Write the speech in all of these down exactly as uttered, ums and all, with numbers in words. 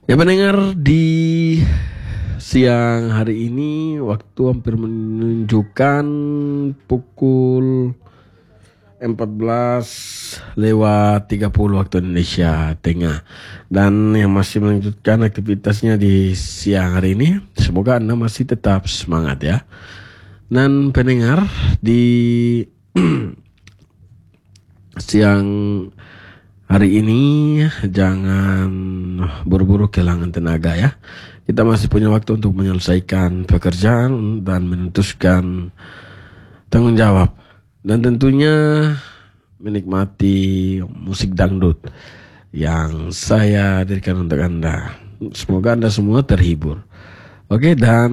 Ya pendengar, di siang hari ini waktu hampir menunjukkan pukul empat belas lewat tiga puluh waktu Indonesia Tengah. Dan yang masih melanjutkan aktivitasnya di siang hari ini, semoga Anda masih tetap semangat ya. Dan pendengar, di siang hari ini jangan buru-buru kehilangan tenaga ya. Kita masih punya waktu untuk menyelesaikan pekerjaan dan memutuskan tanggung jawab. Dan tentunya menikmati musik dangdut yang saya hadirkan untuk Anda. Semoga Anda semua terhibur. Oke, dan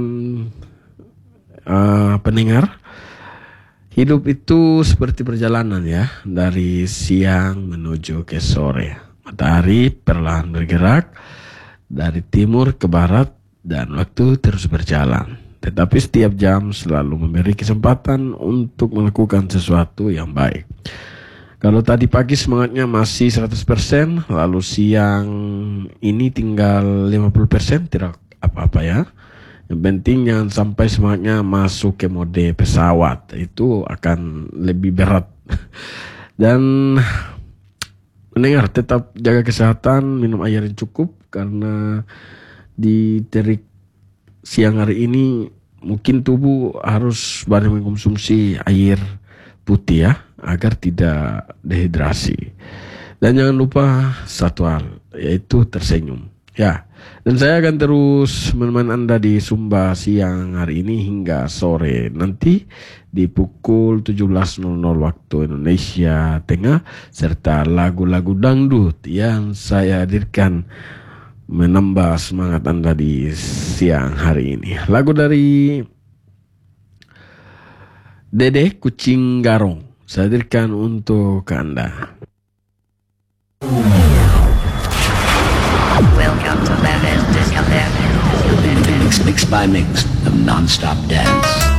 uh, pendengar, hidup itu seperti perjalanan ya, dari siang menuju ke sore. Matahari perlahan bergerak dari timur ke barat dan waktu terus berjalan. Tetapi setiap jam selalu memberi kesempatan untuk melakukan sesuatu yang baik. Kalau tadi pagi semangatnya masih seratus persen, lalu siang ini tinggal lima puluh persen, tidak apa-apa ya. Yang penting jangan sampai semangatnya masuk ke mode pesawat, itu akan lebih berat. Dan mendengar, tetap jaga kesehatan, minum air yang cukup, karena di terik siang hari ini mungkin tubuh harus banyak mengkonsumsi air putih ya, agar tidak dehidrasi. Dan jangan lupa satu hal, yaitu tersenyum ya. Dan saya akan terus menemani Anda di Sumba siang hari ini hingga sore nanti di pukul tujuh belas nol nol waktu Indonesia Tengah, serta lagu-lagu dangdut yang saya hadirkan menambah semangat Anda di siang hari ini. Lagu dari Dede Kucing Garong saya hadirkan untuk Anda. Welcome to Bandit Disco Band. Mix, mix by mix of non-stop dance.